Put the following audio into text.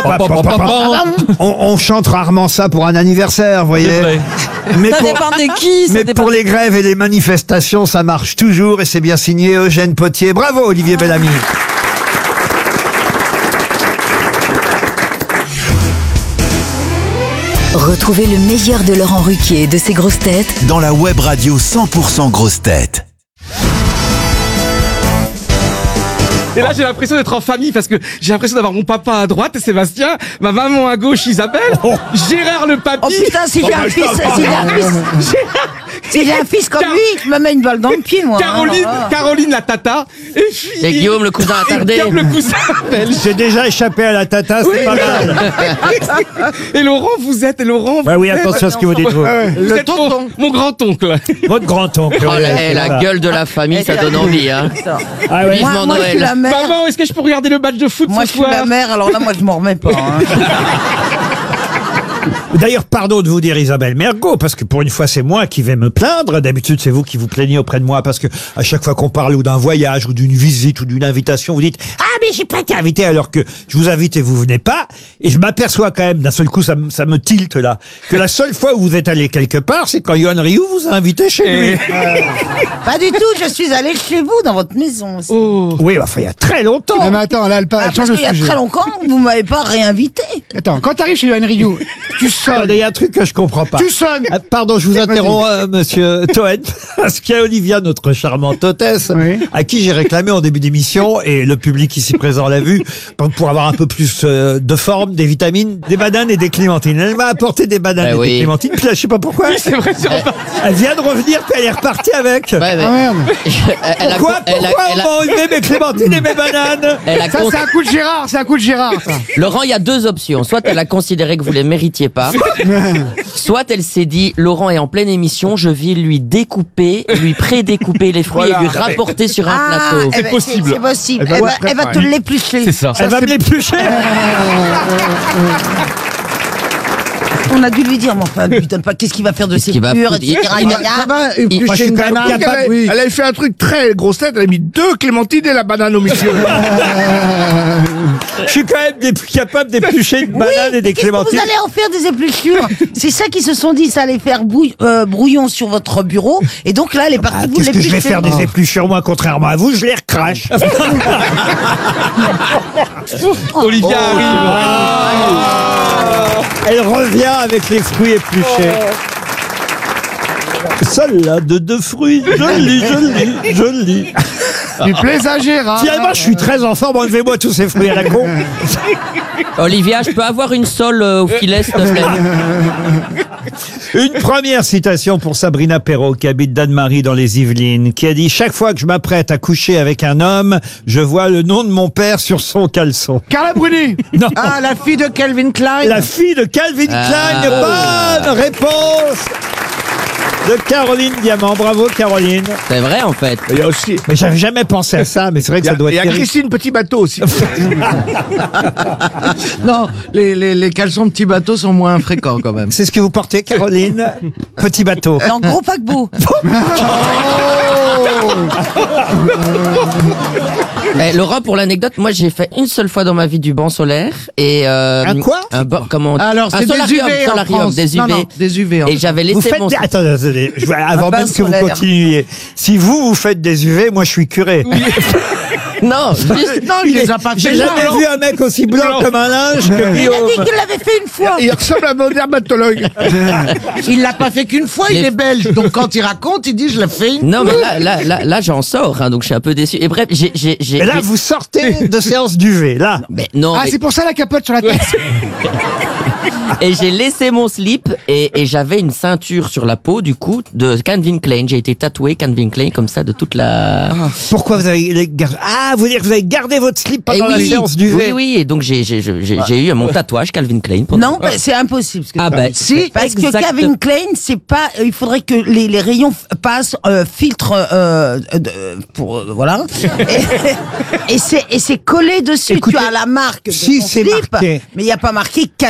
On chante rarement ça pour un anniversaire, vous voyez. Mais Ça dépend de qui. ça mais dépend pour de- les grèves et les manifestations, ça marche toujours et c'est bien signé Eugène Potier. Bravo Olivier Bellamy. Retrouvez le meilleur de Laurent Ruquier et de ses grosses têtes Dans la web radio 100% grosses têtes. Et là, j'ai l'impression d'être en famille parce que j'ai l'impression d'avoir mon papa à droite, Sébastien, ma maman à gauche, Isabelle, Gérard le papy. Oh putain, si j'ai un fils, si j'ai un fils comme lui, je me mets une balle dans le pied, moi. Caroline la tata, et puis Et Guillaume le cousin attardé. Guillaume le cousin belge. J'ai déjà échappé à la tata, c'est pas mal. Et Laurent, vous êtes Bah oui, attention à ce que vous dites. Vous. le tonton, mon grand-oncle. Votre grand-oncle. Oh, la gueule de la famille, ça donne envie. Hein. Ah ouais. Vivement Moi, je suis Noël. la mère. Maman, est-ce que je peux regarder le match de foot Moi, ce je suis la soir? mère, alors là, moi, je m'en remets pas. Hein. D'ailleurs, pardon de vous dire Isabelle Mergo, parce que pour une fois, c'est moi qui vais me plaindre. D'habitude, c'est vous qui vous plaignez auprès de moi, parce que à chaque fois qu'on parle ou d'un voyage, ou d'une visite, ou d'une invitation, vous dites « Ah, mais j'ai pas été invité !» alors que je vous invite et vous venez pas. Et je m'aperçois quand même, d'un seul coup, ça me tilte là, que la seule fois où vous êtes allé quelque part, c'est quand Yoann Rioux vous a invité chez lui. Pas du tout, je suis allée chez vous, dans votre maison aussi. Oh. Oui, enfin, il y a très longtemps. Mais attends, là, elle Parce change de qu'il y a sujet. très longtemps, vous m'avez pas réinvité. Attends, quand t'arrives chez Yoann Rioux, tu sonnes. Il y a un truc que je comprends pas. Tu sonnes. Ah, pardon, je vous interromps, monsieur Toen, parce qu'il y a Olivia, notre charmante hôtesse, Oui. à qui j'ai réclamé en début d'émission, et le public ici présent l'a vu, pour avoir un peu plus de forme, des vitamines, des bananes et des clémentines. Elle m'a apporté des bananes et oui. des clémentines, puis là, je sais pas pourquoi. Oui, c'est vrai, c'est reparti. Elle vient de revenir, puis elle est repartie avec. Ouais, mais- Ah merde. Pourquoi on m'a enlevé mes clémentines et mes bananes? Ça, c'est un coup de Gérard, c'est un coup de Gérard, ça. Laurent, il y a deux options. Soit elle a considéré que vous les méritiez pas, soit elle s'est dit, Laurent est en pleine émission, je vais lui découper, lui pré-découper les fruits et lui rapporter sur un plateau. eh ben, possible. C'est possible. Elle va Elle va te l'éplucher. C'est ça. Elle va me l'éplucher. On a dû lui dire, mais enfin, lui donne pas, qu'est-ce qu'il va faire de ses qu'il va pures, foutre etc. Moi, je suis quand même capable. Oui. Elle avait fait un truc très grosse tête, elle a mis 2 clémentines et la banane au milieu. Je suis quand même capable d'éplucher une banane et des Qu'est-ce que clémentines. vous allez en faire des épluchures? C'est ça qu'ils se sont dit, ça allait faire brouillon sur votre bureau. Et donc là, elle est partie Ah, vous qu'est-ce que je vais l'éplucher. faire des épluchures, moi, contrairement à vous, je les recrache. Olivia arrive. Elle revient avec les fruits épluchés. Salade de fruits, je lis. Tu plais à Gérard. Finalement, je suis très en forme, enlevez-moi tous ces fruits à la con. Olivia, je peux avoir une sole au filet, s'il te plaît? Une première citation pour Sabrina Perrault, qui habite Danemarie dans les Yvelines, qui a dit « Chaque fois que je m'apprête à coucher avec un homme, je vois le nom de mon père sur son caleçon. Carla Bruni. » Non, Ah, la fille de Calvin Klein. la fille de Calvin Klein, bonne réponse de Caroline Diamant. Bravo Caroline. C'est vrai, en fait. Il y a aussi, Mais j'avais jamais pensé à ça, mais c'est vrai que ça doit il y être a terrible. Christine Petit Bateau aussi. Non, les caleçons petits bateaux sont moins fréquents quand même. C'est ce que vous portez, Caroline? Petit bateau. Non, gros paquebot. Laurent, pour l'anecdote, moi j'ai fait une seule fois dans ma vie du banc solaire et Un quoi? un banc, comment on dit? Alors, un c'est des solarium, UV en solarium, France. des UV. Non, des UV. Et j'avais Vous laissé faites mon des... Attendez, avant bain même que vous solaire. continuiez. Si vous faites des UV, moi je suis curé. non, juste- Non, il les a pas J'ai fait. jamais vu un mec aussi blanc comme un linge que Il a Guillaume. dit qu'il l'avait fait une fois. Il ressemble à mon dermatologue. Il l'a pas fait qu'une fois, il Les- est belge. Donc quand il raconte, il dit je l'ai fait une non, mais là, j'en sors, hein, donc je suis un peu déçu. Et bref, Et là, vous sortez de séance d'UV, là. mais non, Ah, mais- c'est pour ça la capote sur la tête. et j'ai laissé mon slip et j'avais une ceinture sur la peau du coup de Calvin Klein. J'ai été tatoué Calvin Klein comme ça de toute la. Pourquoi vous avez gardé... Ah, vous dire que vous avez gardé votre slip Et pendant la séance d'UV. oui, et donc j'ai eu mon tatouage Calvin Klein. pendant- Non, c'est impossible. Ah ben, Si, parce que exact- Calvin Klein, c'est pas. Il faudrait que les rayons passent filtre voilà. Et c'est collé dessus. Écoutez, tu as la marque de si ton c'est slip, marqué. mais il n'y a pas marqué Calvin